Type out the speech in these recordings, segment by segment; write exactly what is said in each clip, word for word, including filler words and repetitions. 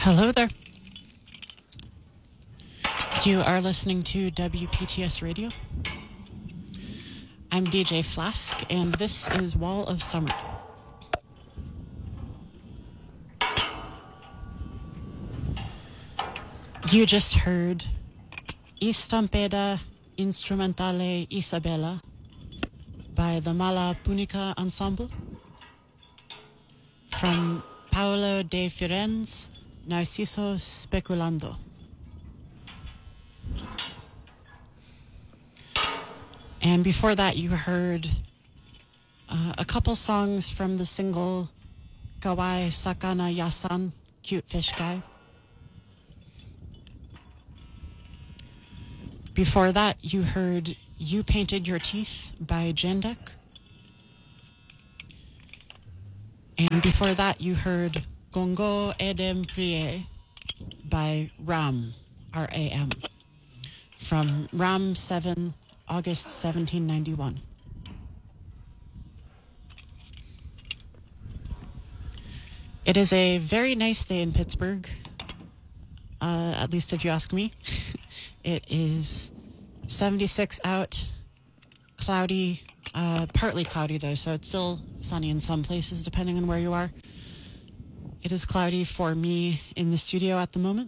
Hello there. You are listening to W P T S Radio. I'm D J Flask, and this is Wall of Summer. You just heard I Stampede Instrumentale Isabella by the Mala Punica Ensemble from Paolo de Firenze, Narciso Speculando. And before that, you heard uh, a couple songs from the single Kawaii Sakana Yasan, Cute Fish Guy. Before that, you heard You Painted Your Teeth by Jandek. And before that, you heard Gongo Edem Prie by Ram, R A M, from Ram seven, August seventeen ninety-one. It is a very nice day in Pittsburgh, uh, at least if you ask me. It is seventy-six out, cloudy, uh, partly cloudy though, so it's still sunny in some places depending on where you are. It is cloudy for me in the studio at the moment.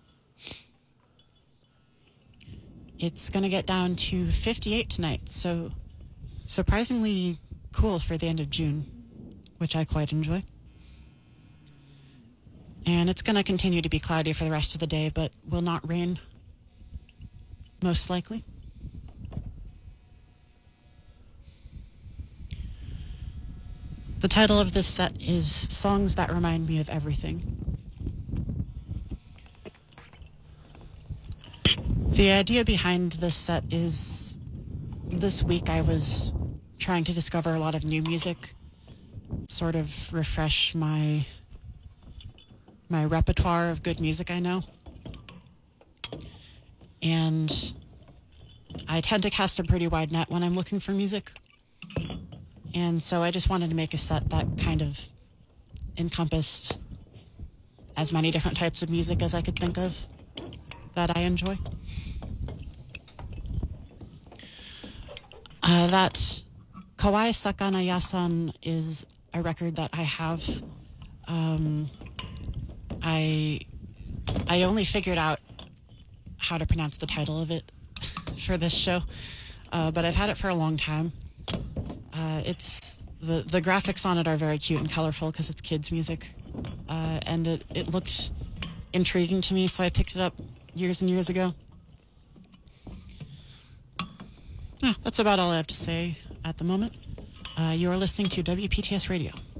It's going to get down to fifty-eight tonight, so surprisingly cool for the end of June, which I quite enjoy. And it's going to continue to be cloudy for the rest of the day, but will not rain, most likely. The title of this set is Songs That Remind Me of Everything. The idea behind this set is this week I was trying to discover a lot of new music, sort of refresh my my repertoire of good music I know. And I tend to cast a pretty wide net when I'm looking for music. And so I just wanted to make a set that kind of encompassed as many different types of music as I could think of that I enjoy. Uh, that Kawaii Sakana Yasan is a record that I have. Um, I I only figured out how to pronounce the title of it for this show, uh, but I've had it for a long time. Uh, it's the the graphics on it are very cute and colorful because it's kids' music, uh, and it it looked intriguing to me, so I picked it up years and years ago. Yeah, that's about all I have to say at the moment. Uh, you are listening to W P T S Radio.